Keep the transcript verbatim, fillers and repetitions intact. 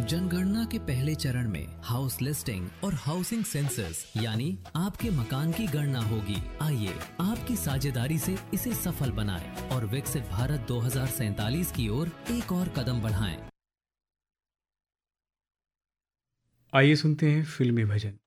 जनगणना के पहले चरण में हाउस लिस्टिंग और हाउसिंग सेंसस यानी आपके मकान की गणना होगी। आइए आपकी साझेदारी से इसे सफल बनाएं और विकसित भारत दो हज़ार सैंतालीस की ओर एक और कदम बढ़ाएं। आइए सुनते हैं फिल्मी भजन।